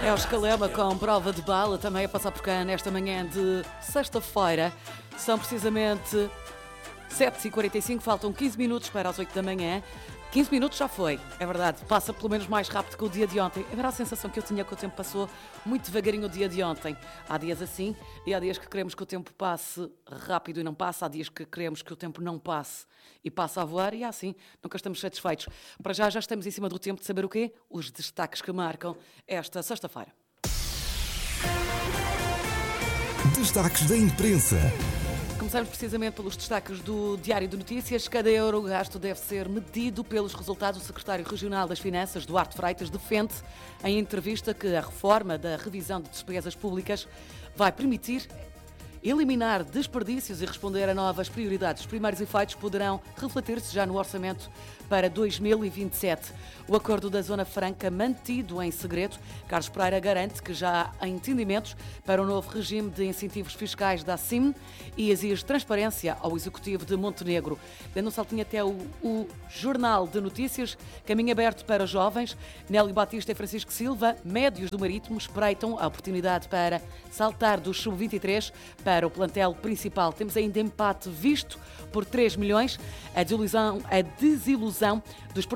É o Escalema com prova de bala, também a passar por cá nesta manhã de sexta-feira. São precisamente 7h45, faltam 15 minutos para as 8 da manhã. 15 minutos já foi, é verdade, passa pelo menos mais rápido que o dia de ontem. Era a sensação que eu tinha que o tempo passou muito devagarinho o dia de ontem. Há dias assim e há dias que queremos que o tempo passe rápido e não passa. Há dias que queremos que o tempo não passe e passa a voar e é assim, nunca estamos satisfeitos. Para já estamos em cima do tempo de saber o quê? Os destaques que marcam esta sexta-feira. Destaques da imprensa. Começamos precisamente pelos destaques do Diário de Notícias. Cada euro gasto deve ser medido pelos resultados. O secretário regional das Finanças, Duarte Freitas, defende em entrevista que a reforma da revisão de despesas públicas vai permitir eliminar desperdícios e responder a novas prioridades. Os primeiros efeitos poderão refletir-se já no orçamento para 2027. O acordo da Zona Franca mantido em segredo. Carlos Pereira garante que já há entendimentos para o novo regime de incentivos fiscais da ACIM e exige transparência ao Executivo de Montenegro. Dando um saltinho até o Jornal de Notícias, caminho aberto para jovens. Nélio Batista e Francisco Silva, médios do Marítimo, espreitam a oportunidade para saltar do sub-23 para o plantel principal. Temos ainda empate visto por 3 milhões. A desilusão dos